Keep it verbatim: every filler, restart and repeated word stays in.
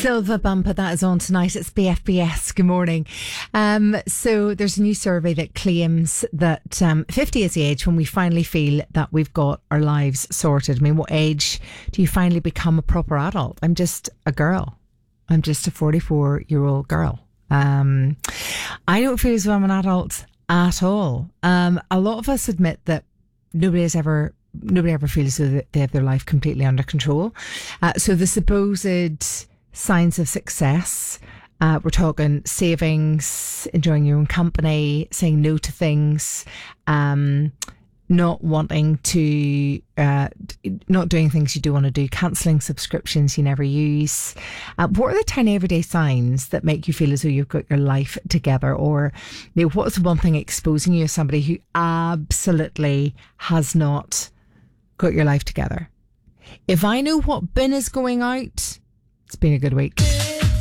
Silva Bumper, that is on tonight. It's B F B S. Good morning. Um, so there's a new survey that claims that um, fifty is the age when we finally feel that we've got our lives sorted. I mean, what age do you finally become a proper adult? I'm just a girl. I'm just a forty-four year old girl. Um, I don't feel as though I'm an adult at all. Um, a lot of us admit that nobody has ever Nobody ever feels that they have their life completely under control. Uh, so the supposed signs of success, uh, we're talking savings, enjoying your own company, saying no to things, um, not wanting to, uh, not doing things you do want to do, cancelling subscriptions you never use. Uh, what are the tiny everyday signs that make you feel as though you've got your life together? Or, you know, what is the one thing exposing you as somebody who absolutely has not got your life together? If I know what bin is going out, it's been a good week.